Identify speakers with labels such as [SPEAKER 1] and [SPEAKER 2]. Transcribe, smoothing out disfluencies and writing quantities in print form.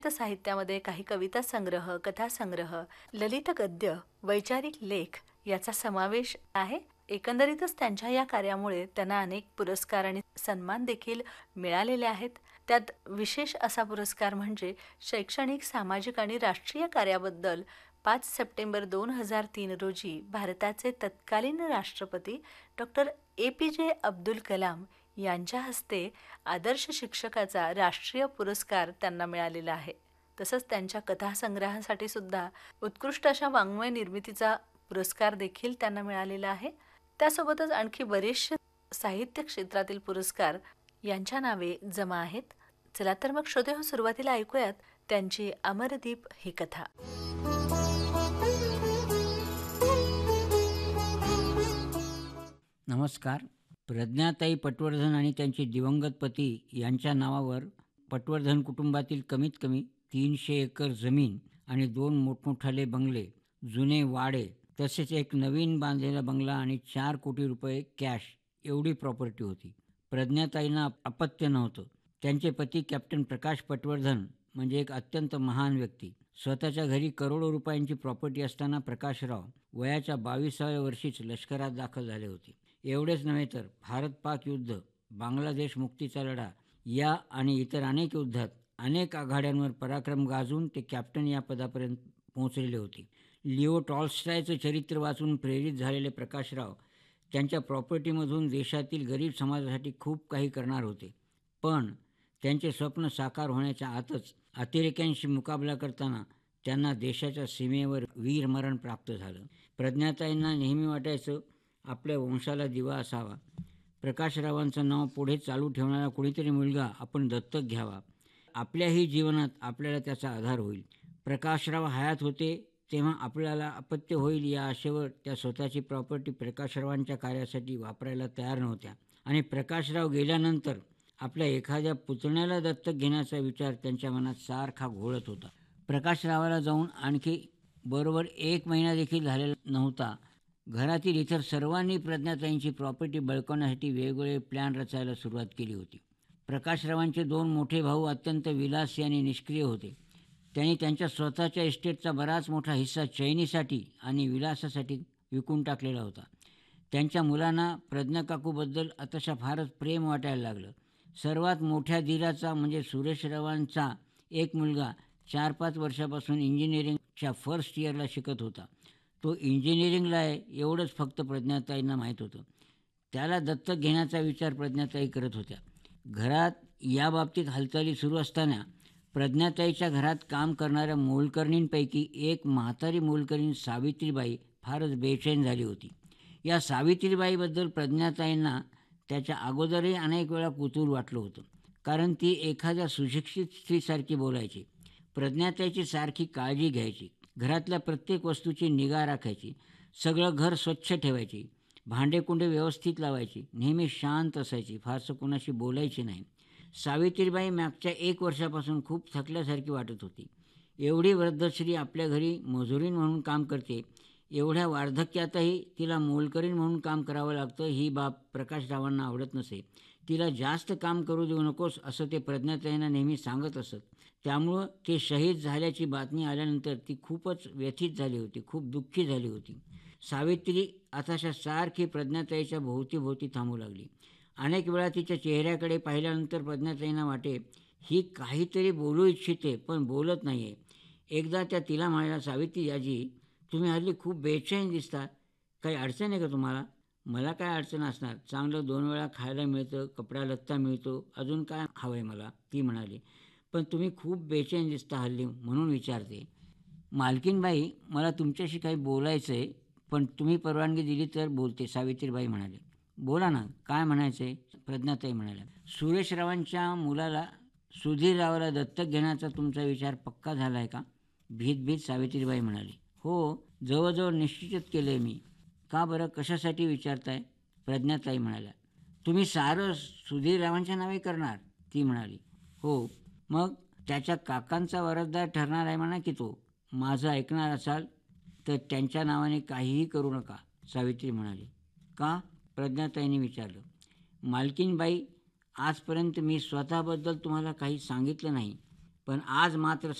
[SPEAKER 1] साहित्यामध्ये काही कविता संग्रह, कथा संग्रह, ललित गद्य, वैचारिक लेख याचा समावेश आहे. एकंदरीतच त्यांच्या या कार्यामुळे त्यांना अनेक पुरस्कार आणि सन्मान देखील मिळालेले आहेत. त्यात विशेष असा पुरस्कार म्हणजे शैक्षणिक, सामाजिक आणि राष्ट्रीय कार्याबद्दल 5 सप्टेंबर 2003 रोजी भारताचे तत्कालीन राष्ट्रपती डॉक्टर APJ अब्दुल कलाम यांच्या हस्ते आदर्श शिक्षकाचा राष्ट्रीय पुरस्कार त्यांना मिळालेला आहे. तसंच त्यांच्या कथासंग्रहासाठी सुद्धा उत्कृष्ट अशा वाङ्मय निर्मितीचा पुरस्कार देखील त्यांना मिळालेला आहे. त्यासोबतच आणखी बरेचसे साहित्य क्षेत्रातील पुरस्कार यांच्या नावे जमा आहेत. चला तर मग श्रोतेहो, सुरुवातीला ऐकूयात त्यांची अमरदीप ही कथा.
[SPEAKER 2] नमस्कार. प्रज्ञाताई पटवर्धन आणि त्यांचे दिवंगत पती यांच्या नावावर पटवर्धन कुटुंबातील कमीत कमी 300 एकर जमीन आणि 2 मोठमोठाले बंगले, जुने वाडे, तसेच एक नवीन बांधलेला बंगला आणि 4 कोटी रुपये कॅश एवढी प्रॉपर्टी होती. प्रज्ञाताईंना अपत्य नव्हतं. त्यांचे पती कॅप्टन प्रकाश पटवर्धन म्हणजे एक अत्यंत महान व्यक्ती. स्वतःच्या घरी करोडो रुपयांची प्रॉपर्टी असताना प्रकाशराव वयाच्या 22व्या वर्षीच लष्करात दाखल झाले होते. एवढेच नव्हे तर भारत-पाक युद्ध, बांगलादेश मुक्तीचा लढा या आणि इतर अनेक युद्धात अनेक आघाड्यांवर पराक्रम गाजवून ते कॅप्टन या पदापर्यंत पोहोचलेले होते. लिओ टॉल्स्टॉयचं चरित्र वाचून प्रेरित झालेले प्रकाशराव त्यांच्या प्रॉपर्टीमधून देशातील गरीब समाजासाठी खूप काही करणार होते. पण त्यांचे स्वप्न साकार होण्याच्या आतच अतिरेक्यांशी मुकाबला करताना त्यांना देशाच्या सीमेवर वीरमरण प्राप्त झालं. प्रज्ञाताईंना नेहमी वाटायचं आपल्या वंशाला दिवा असावा. प्रकाशरावांचं नाव पुढे चालू ठेवणारा कोणीतरी मुलगा आपण दत्तक घ्यावा. आपल्याही जीवनात आपल्याला त्याचा आधार होईल. प्रकाशराव हयात होते तेव्हा आपल्याला अपत्य होईल या आशेवर त्या स्वतःची प्रॉपर्टी प्रकाशरावांच्या कार्यासाठी वापरायला तयार नव्हत्या. आणि प्रकाशराव गेल्यानंतर आपल्या एखाद्या पुतण्याला दत्तक घेण्याचा विचार त्यांच्या मनात सारखा घोळत होता. प्रकाशरावाला जाऊन आणखी बरोबर 1 महिना देखील झालेला नव्हता. घरातील इतर सर्वांनी प्रज्ञाताईंची प्रॉपर्टी बळकावण्यासाठी वेगवेगळे प्लॅन रचायला सुरुवात केली होती. प्रकाशरावांचे 2 मोठे भाऊ अत्यंत विलासी आणि निष्क्रिय होते. त्यांनी त्यांच्या स्वतःच्या इस्टेटचा बराच मोठा हिस्सा चैनीसाठी आणि विलासासाठी विकून टाकलेला होता. त्यांच्या मुलांना प्रज्ञाकाकूबद्दल अतशा फारच प्रेम वाटायला लागलं. सर्वात मोठ्या धीराचा म्हणजे सुरेशरावांचा एक मुलगा 4-5 वर्षापासून इंजिनिअरिंगच्या फर्स्ट इयरला शिकत होता. तो इंजिनिअरिंगला आहे एवढंच फक्त प्रज्ञाताईंना माहीत होतं. त्याला दत्तक घेण्याचा विचार प्रज्ञाताई करत होत्या. घरात याबाबतीत हालचाली सुरू असताना प्रज्ञाताईच्या घरात काम करणाऱ्या मोलकरणींपैकी एक म्हातारी मोलकरीण सावित्रीबाई फारच बेचैन झाली होती. या सावित्रीबाईबद्दल प्रज्ञाताईंना त्याच्या अगोदरही अनेक वेळा कुतूहल वाटलं होतं. कारण ती एखाद्या सुशिक्षित स्त्रीसारखी बोलायची. प्रज्ञाताईची सारखी काळजी घ्यायची. घरातल्या प्रत्येक वस्तूची निगा राखायची. सगळं घर स्वच्छ ठेवायची. भांडेकुंडे व्यवस्थित लावायची. नेहमी शांत असायची. फारसं कोणाशी बोलायची नाही. सावित्रीबाई मागच्या 1 वर्षापासून खूप थकल्यासारखी वाटत होती. एवढी वृद्धश्री आपल्या घरी मजुरीण म्हणून काम करते. एवढ्या वार्धक्यातही तिला मोलकरीण म्हणून काम करावं लागतं ही बाब प्रकाशरावांना आवडत नसे. तिला जास्त काम करू देऊ नकोस असं ते प्रज्ञाताईंना नेहमी सांगत असत. त्यामुळं ते शहीद झाल्याची बातमी आल्यानंतर ती खूपच व्यथित झाली होती. खूप दुःखी झाली होती. सावित्री आताशा सारखी प्रज्ञाताईच्या भोवती थांबू लागली. अनेक वेळा तिच्या चेहऱ्याकडे पाहिल्यानंतर प्रज्ञाताईंना वाटे ही काहीतरी बोलू इच्छिते पण बोलत नाही आहे. एकदा त्या तिला म्हणाल्या, सावित्री आजी तुम्ही हल्ली खूप बेचैन दिसता. काही अडचण आहे का तुम्हाला? मला काय अडचण असणार. चांगलं 2 वेळा खायला मिळतं, कपडा लत्ता मिळतो. अजून काय हवं आहे मला? ती म्हणाली. पण तुम्ही खूप बेचैन दिसता हल्ली म्हणून विचारते. मालकीनबाई मला तुमच्याशी काही बोलायचं आहे पण तुम्ही परवानगी दिली तर बोलते सावित्रीबाई म्हणाले. बोला ना काय म्हणायचं आहे? प्रज्ञाताई म्हणाल्या. सुरेशरावांच्या मुलाला सुधीररावाला दत्तक घेण्याचा तुमचा विचार पक्का झाला आहे का? भीत सावित्रीबाई म्हणाली. हो जवळजवळ निश्चितच केलं आहे मी. का बरं कशासाठी विचारताय? प्रज्ञाताई म्हणाल्या. तुम्ही सारं सुधीररावांच्या नावे करणार? ती म्हणाली. हो मग त्याच्या काकांचा वारसदार ठरणार आहे म्हणा की तो. माझं ऐकणार असाल तर त्यांच्या नावाने काहीही करू नका सावित्री म्हणाली. का? प्रज्ञाताईंनी विचारलं. मालकीनबाई आजपर्यंत मी स्वतःबद्दल तुम्हाला काही सांगितलं नाही पण आज मात्र